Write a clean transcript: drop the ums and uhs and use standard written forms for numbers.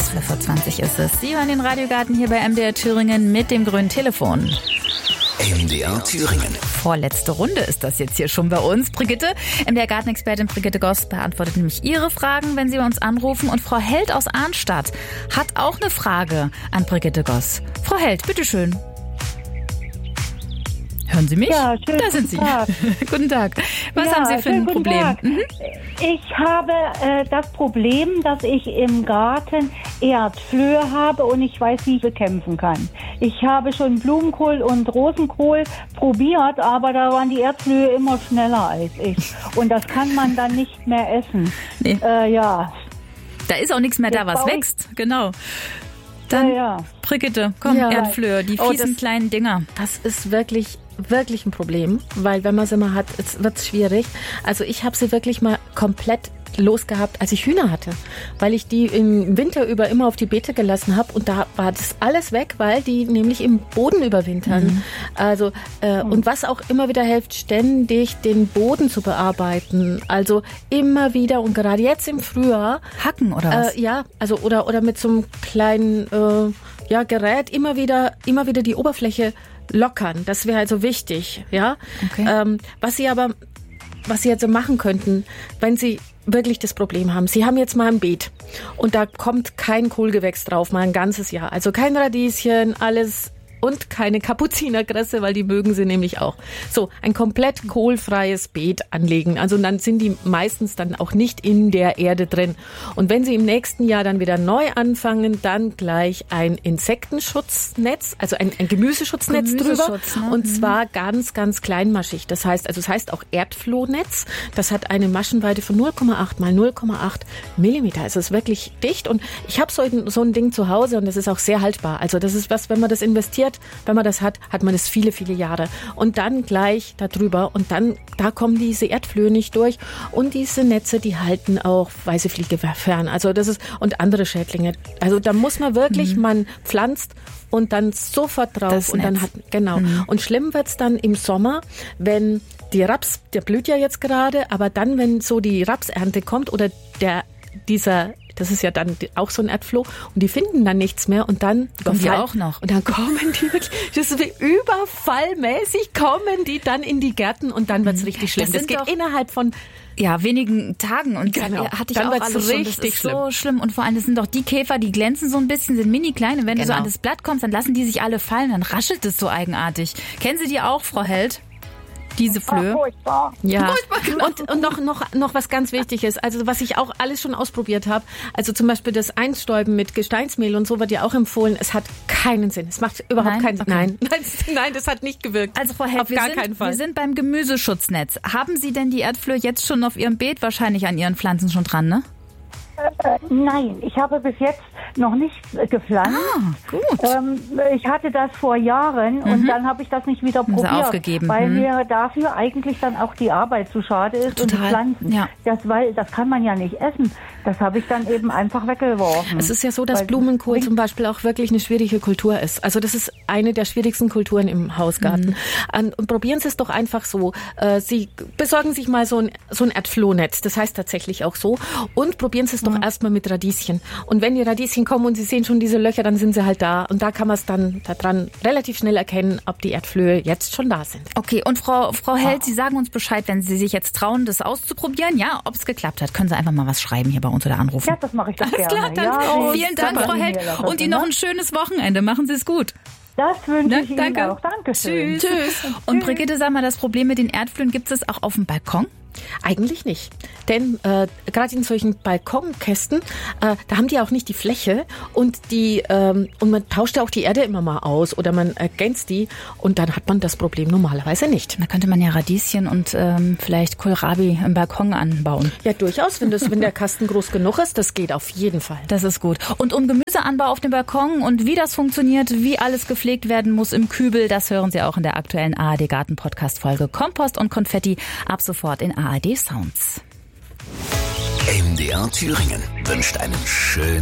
12:20 ist es. Sie hören den Radiogarten hier bei MDR Thüringen mit dem grünen Telefon. MDR Thüringen. Vorletzte Runde ist das jetzt hier schon bei uns. Brigitte, MDR-Gartenexpertin Brigitte Goss beantwortet nämlich Ihre Fragen, wenn Sie bei uns anrufen. Und Frau Held aus Arnstadt hat auch eine Frage an Brigitte Goss. Frau Held, bitteschön. Hören Sie mich? Ja, schön. Da sind Sie. Tag. Guten Tag. Was haben Sie für ein Problem? Ich habe das Problem, dass ich im Garten Erdflöhe habe und ich weiß, wie ich bekämpfen kann. Ich habe schon Blumenkohl und Rosenkohl probiert, aber da waren die Erdflöhe immer schneller als ich. Und das kann man dann nicht mehr essen. Nee. Ja. Da ist auch nichts mehr da, was wächst. Genau. Dann, Brigitte, komm, Erdflöhe, die fiesen kleinen Dinger. Das ist wirklich ein Problem, weil wenn man sie mal hat, wird es schwierig. Also ich habe sie wirklich mal komplett losgehabt, als ich Hühner hatte, weil ich die im Winter über immer auf die Beete gelassen habe und da war das alles weg, weil die nämlich im Boden überwintern. Also und was auch immer wieder hilft, ständig den Boden zu bearbeiten. Also immer wieder und gerade jetzt im Frühjahr hacken oder was? Ja, also oder mit so einem kleinen Gerät immer wieder die Oberfläche lockern. Das wäre also wichtig, ja. Okay. Was Sie jetzt so machen könnten, wenn Sie wirklich das Problem haben. Sie haben jetzt mal ein Beet und da kommt kein Kohlgewächs drauf, mal ein ganzes Jahr. Also kein Radieschen, alles und keine Kapuzinerkresse, weil die mögen sie nämlich auch. So, ein komplett kohlfreies Beet anlegen. Also dann sind die meistens dann auch nicht in der Erde drin. Und wenn Sie im nächsten Jahr dann wieder neu anfangen, dann gleich ein Insektenschutznetz, also ein Gemüseschutznetz drüber. Ne? Und zwar ganz, ganz kleinmaschig. Das heißt auch Erdflohnetz. Das hat eine Maschenweite von 0,8 mal 0,8 Millimeter. Also es ist wirklich dicht. Und ich habe so ein Ding zu Hause und das ist auch sehr haltbar. Also das ist was, wenn man das investiert, wenn man das hat man es viele, viele Jahre. Und dann gleich darüber und dann, da kommen diese Erdflöhe nicht durch. Und diese Netze, die halten auch weiße Fliege fern. Also das ist, und andere Schädlinge. Also da muss man wirklich, man pflanzt und dann sofort drauf. Das und Netz. Dann Und schlimm wird's dann im Sommer, wenn die Raps, der blüht ja jetzt gerade, aber dann, wenn so die Rapsernte kommt oder das ist ja dann auch so ein Erdfloh und die finden dann nichts mehr und dann kommen die auch noch. Und dann kommen die wirklich, das ist wie überfallmäßig, kommen die dann in die Gärten und dann wird's richtig schlimm. Das geht innerhalb von wenigen Tagen und hatte ich dann auch alles schon. Das ist so schlimm und vor allem, das sind doch die Käfer, die glänzen so ein bisschen, sind mini klein und wenn du so an das Blatt kommst, dann lassen die sich alle fallen, dann raschelt es so eigenartig. Kennen Sie die auch, Frau Held? Diese Flöhe. Ja. Und noch was ganz Wichtiges, also was ich auch alles schon ausprobiert habe, also zum Beispiel das Einstäuben mit Gesteinsmehl und so wird ja auch empfohlen, es hat keinen Sinn. Es macht überhaupt keinen Sinn. Okay. Nein, das hat nicht gewirkt. Also Frau Held, wir sind beim Gemüseschutznetz. Haben Sie denn die Erdflöhe jetzt schon auf Ihrem Beet, wahrscheinlich an Ihren Pflanzen schon dran, ne? Nein, ich habe bis jetzt noch nicht gepflanzt. Gut. Ich hatte das vor Jahren und dann habe ich das nicht wieder probiert, aufgegeben. weil mir dafür eigentlich dann auch die Arbeit zu schade ist. Total. Und die Pflanzen. Ja. Das kann man ja nicht essen. Das habe ich dann eben einfach weggeworfen. Es ist ja so, dass Blumenkohl zum Beispiel auch wirklich eine schwierige Kultur ist. Also das ist eine der schwierigsten Kulturen im Hausgarten. Und probieren Sie es doch einfach so. Sie besorgen sich mal so ein Erdflohnetz. Das heißt tatsächlich auch so. Und probieren Sie es doch erstmal mit Radieschen. Und wenn die Radieschen kommen und Sie sehen schon diese Löcher, dann sind sie halt da. Und da kann man es dann daran relativ schnell erkennen, ob die Erdflöhe jetzt schon da sind. Okay, und Frau Held, Sie sagen uns Bescheid, wenn Sie sich jetzt trauen, das auszuprobieren. Ja, ob es geklappt hat. Können Sie einfach mal was schreiben hier bei uns oder anrufen. Ja, das mache ich doch gerne. Alles klar, dann vielen Dank, Frau Held. Und Ihnen noch ein schönes Wochenende. Machen Sie es gut. Das wünsche ich Danke. Ihnen auch. Dankeschön. Tschüss. Und Brigitte, sag mal, das Problem mit den Erdflöhen, gibt es auch auf dem Balkon? Eigentlich nicht, denn gerade in solchen Balkonkästen, da haben die auch nicht die Fläche und und man tauscht ja auch die Erde immer mal aus oder man ergänzt die und dann hat man das Problem normalerweise nicht. Da könnte man ja Radieschen und vielleicht Kohlrabi im Balkon anbauen. Ja, durchaus, wenn der Kasten groß genug ist, das geht auf jeden Fall. Das ist gut. Und um Gemüseanbau auf dem Balkon und wie das funktioniert, wie alles gepflegt werden muss im Kübel, das hören Sie auch in der aktuellen ARD Garten Podcast Folge Kompost und Konfetti ab sofort in ARD Sounds. MDR Thüringen wünscht einen schönen